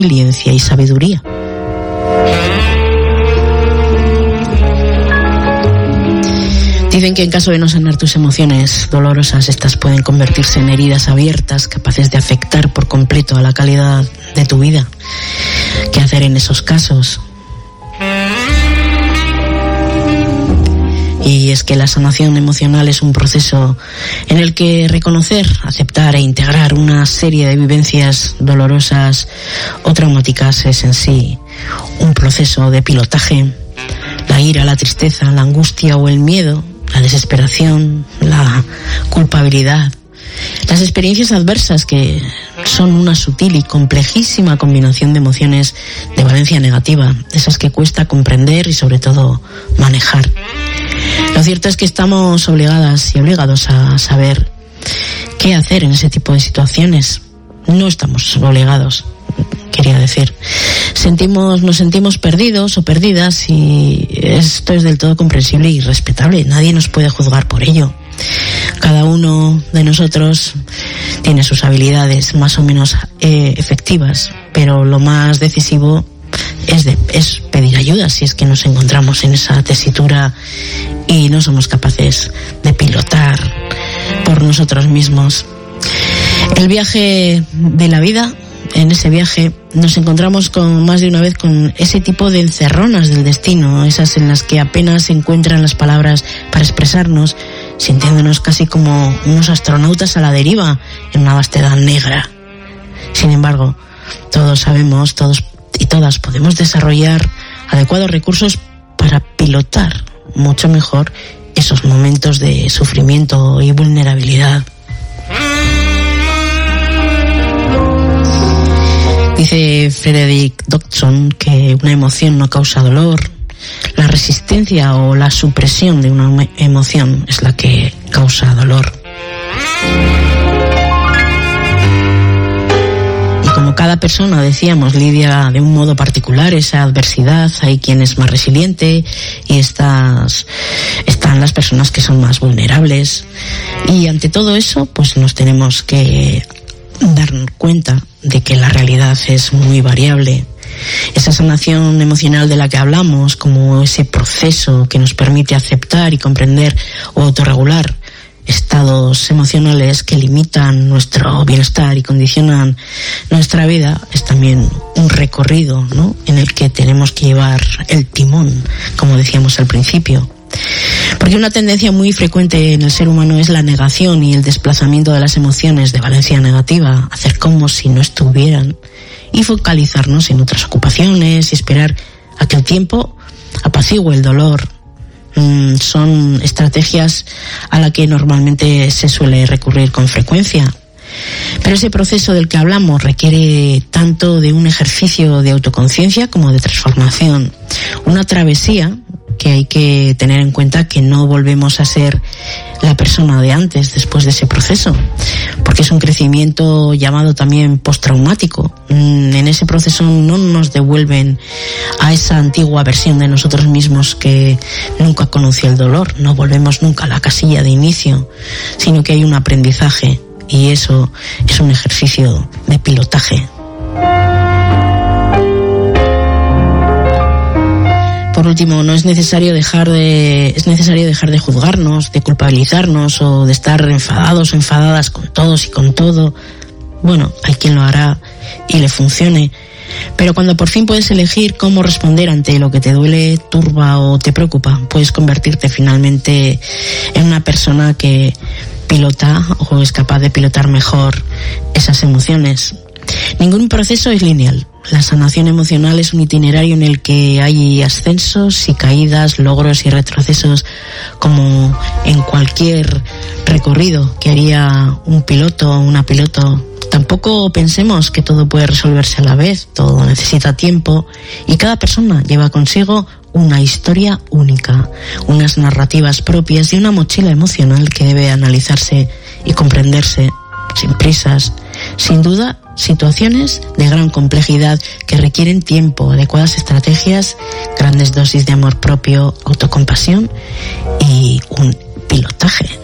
resiliencia y sabiduría. Dicen que en caso de no sanar tus emociones dolorosas, estas pueden convertirse en heridas abiertas capaces de afectar por completo a la calidad de tu vida. ¿Qué hacer en esos casos? Y es que la sanación emocional es un proceso en el que reconocer, aceptar e integrar una serie de vivencias dolorosas o traumáticas es en sí un proceso de pilotaje. La ira, la tristeza, la angustia o el miedo, la desesperación, la culpabilidad, las experiencias adversas, que son una sutil y complejísima combinación de emociones de valencia negativa, esas que cuesta comprender y sobre todo manejar. Lo cierto es que estamos obligadas y obligados a saber qué hacer en ese tipo de situaciones. No estamos obligados, quería decir. Nos sentimos perdidos o perdidas, y esto es del todo comprensible y respetable. Nadie nos puede juzgar por ello. Cada uno de nosotros tiene sus habilidades más o menos efectivas, pero lo más decisivo es pedir ayuda si es que nos encontramos en esa tesitura y no somos capaces de pilotar por nosotros mismos. El viaje de la vida, en ese viaje nos encontramos más de una vez con ese tipo de encerronas del destino, esas en las que apenas se encuentran las palabras para expresarnos, sintiéndonos casi como unos astronautas a la deriva en una vastedad negra. Sin embargo, todos sabemos, todos y todas podemos desarrollar adecuados recursos para pilotar mucho mejor esos momentos de sufrimiento y vulnerabilidad. Dice Frederick Dodson que una emoción no causa dolor. La resistencia o la supresión de una emoción es la que causa dolor. Y como cada persona, decíamos, lidia de un modo particular esa adversidad, hay quien es más resiliente y están las personas que son más vulnerables. Y ante todo eso, pues nos tenemos que dar cuenta de que la realidad es muy variable. Esa sanación emocional de la que hablamos, como ese proceso que nos permite aceptar y comprender o autorregular estados emocionales que limitan nuestro bienestar y condicionan nuestra vida, es también un recorrido, ¿no?, en el que tenemos que llevar el timón, como decíamos al principio. Porque una tendencia muy frecuente en el ser humano es la negación y el desplazamiento de las emociones de valencia negativa, hacer como si no estuvieran y focalizarnos en otras ocupaciones y esperar a que el tiempo apacigüe el dolor. Son estrategias a las que normalmente se suele recurrir con frecuencia. Pero ese proceso del que hablamos requiere tanto de un ejercicio de autoconciencia como de transformación. Una travesía que hay que tener en cuenta que no volvemos a ser la persona de antes después de ese proceso, porque es un crecimiento llamado también postraumático. En ese proceso no nos devuelven a esa antigua versión de nosotros mismos que nunca conoció el dolor, no volvemos nunca a la casilla de inicio, sino que hay un aprendizaje, y eso es un ejercicio de pilotaje. Por último, es necesario dejar de juzgarnos, de culpabilizarnos o de estar enfadados o enfadadas con todos y con todo. Bueno, hay quien lo hará y le funcione, pero cuando por fin puedes elegir cómo responder ante lo que te duele, turba o te preocupa, puedes convertirte finalmente en una persona que pilota o es capaz de pilotar mejor esas emociones. Ningún proceso es lineal. La sanación emocional es un itinerario en el que hay ascensos y caídas, logros y retrocesos, como en cualquier recorrido que haría un piloto o una piloto. Tampoco pensemos que todo puede resolverse a la vez, todo necesita tiempo y cada persona lleva consigo una historia única, unas narrativas propias y una mochila emocional que debe analizarse y comprenderse sin prisas. Sin duda, situaciones de gran complejidad que requieren tiempo, adecuadas estrategias, grandes dosis de amor propio, autocompasión y un pilotaje.